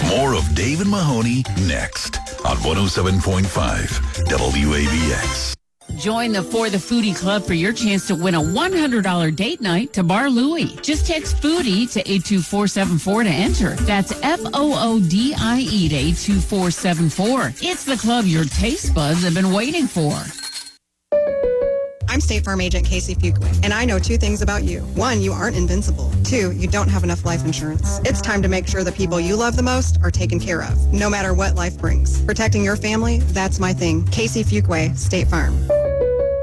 More of Dave and Mahoney next on 107.5 WABX. Join the For the Foodie Club for your chance to win a $100 date night to Bar Louie. Just text Foodie to 82474 to enter. That's FOODIE to 82474. It's the club your taste buds have been waiting for. I'm State Farm Agent Casey Fuqua, and I know two things about you. One, you aren't invincible. Two, you don't have enough life insurance. It's time to make sure the people you love the most are taken care of, no matter what life brings. Protecting your family, that's my thing. Casey Fuqua, State Farm.